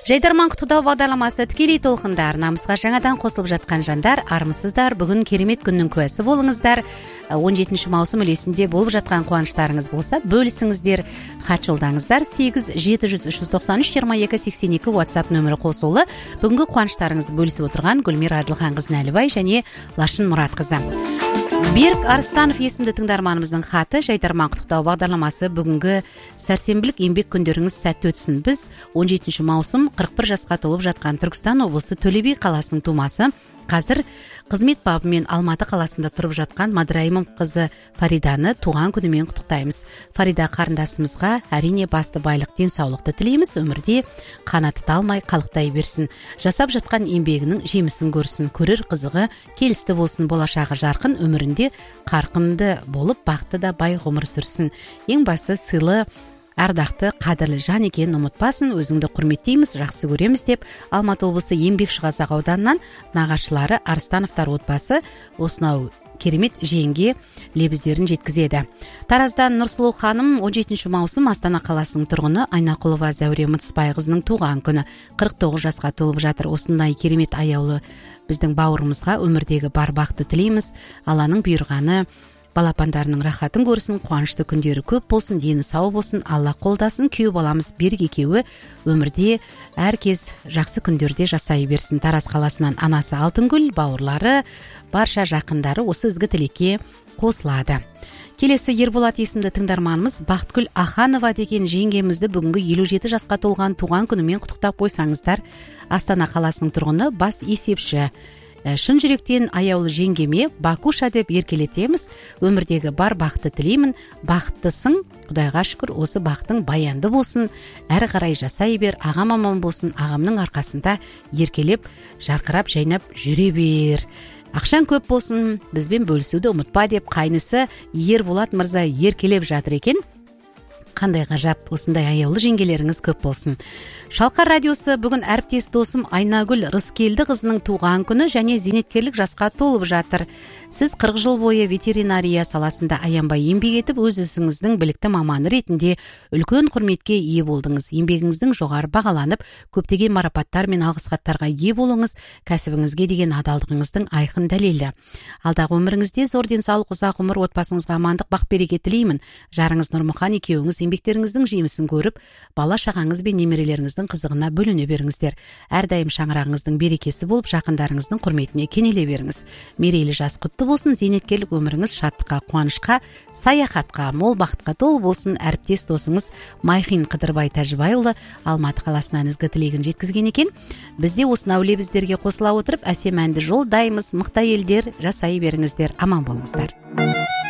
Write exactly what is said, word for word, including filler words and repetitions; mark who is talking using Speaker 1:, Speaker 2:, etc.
Speaker 1: Жайдарман құттықтау бағдарламасы тікелей толқында арнамызға жаңадан қосылып жатқан жандар, армысыздар. Бүгін керемет күннің куәсі болыңыздар. он жетінші маусым үлесінде болып жатқан қуаныштарыңыз болса, бөлісіңіздер, хат жолдаңыздар. сегіз жеті жүз үш жүз тоқсан үш жиырма екі сексен екі WhatsApp нөмірі қосулы. Бүгінгі қуаныштарыңызды бөлісіп отырған Гүлмира Әділханқызы Нәлібай және Лашын Мұратқызы. Берік Арыстанов есімді тыңдарманымыздың хаты: Жайдарман құттықтау бағдарламасы бүгінгі сәрсенбілік еңбек күндеріңіз сәтті өтсін. Біз он жетінші маусым қырық бір жасқа толып жатқан Түркістан облысы Төле Би қаласының тумасы, қазір қызмет бабымен Алматы қаласында тұрып жатқан Мадырайым қызы Фариданы туған күнімен құттықтаймыз. Фарида қарындасымызға әрине басты байлық, денсаулықты тілейміз. Өмірде қанаты талмай қалықтай берсін. Жасап жатқан еңбегінің жемісін көрсін. Көрер қызығы келісті болсын. Болашағы жарқын, өмірінде қарқынды болып, бақытты да бай ғұмыр сүрсін. Ең басы сыйлы, ардақты, қадірлі жан екенін ұмытпасын. Өзіңді құрметтейміз, жақсы көреміз деп Алматы облысы Еңбекшіқазақ ауданынан нағашылары Арыстановтар отбасы осынау керемет жеңге лебіздерін жеткізеді. Тараздан Нұрсұлу ханым он жетінші маусым Астана қаласының тұрғыны Айнақұлова Зәуре Мұтысбайқызының туған күні. қырық тоғыз жасқа толып жатыр. Осындай керемет аяулы біздің бауырымызға өмірдегі бар бақытты тілейміз. Алланың бұйырғаны балапандарының рахатын көрсін, қуанышты күндері көп болсын, дені сау болсын, Алла қолдасын. Күйеу баламыз Берік екеуі өмірде әркез жақсы күндерде жасай берсін. Тараз қаласынан анасы Алтынгүл, бауырлары, барша жақындары осы ізгі тілекке қосылады. Келесі Ерболат есімді тыңдарманымыз Бақытгүл Аханова деген жеңгемізді бүгінгі елу жеті жасқа толған туған күнімен құттықтап қойсаңыздар. Астана қаласының тұрғыны, бас есепші. Шын жүректен аяулы жеңгеме Бакуша деп еркелетеміз. Өмірдегі бар бақытты тілеймін. Бақыттысың, Құдайға шүкір, осы бақытың баянды болсын. Әрі қарай жасай бер, ағам аман болсын. Ағамның арқасында еркелеп, жарқырап, жайнап жүре бер. Ақшан көп болсын, бізбен бөлісуді ұмытпа деп қайнысы Ерболат мырза еркелеп жатыр екен. Қандай ғажап, осындай аяулы жеңгелеріңіз көп болсын. Шалқар радиосы бүгін әріптес досым Айнагүл Рыскелді қызының туған күні және зейнеткерлік жасқа толып жатыр. Сіз қырық жыл бойы ветеринария саласында аянбай еңбек етіп, өз ісіңіздің білікті маманы ретінде үлкен құрметке ие болдыңыз. Еңбегіңіздің жоғары бағаланып, көптеген марапаттар мен алғыс хаттарға ие болуыңыз кәсібіңізге деген адалдығыңыздың айқын дәлелі. Алдағы өміріңізде зор денсаулық, ұзақ ғұмыр, отбасыңызға амандық, бақ-береке тілеймін. Жарыңыз Нұрмұхан екеуіңіз еңбектеріңіздің жемісін көріп, бала шағаңыз бен немерелеріңіздің қызығына бөлене беріңіздер. Әрдайым шаңырағыңыздың берекесі болып, жақындарыңыздың құрметіне кенеле беріңіз. Мерейлі жас құтты болсын. Зейнеткерлік өміріңіз шаттыққа, қуанышқа, саяхатқа, мол бақытқа толы болсын. Әріптес досыңыз Майхин Қыдырбай Тәжібайұлы Алматы қаласынан ізгі тілегін жеткізген екен. Бізде осынау лебіздерге қосыла отырып, әсем әнді жолдаймыз. Мықты елдер жасай беріңіздер, аман болыңыздар.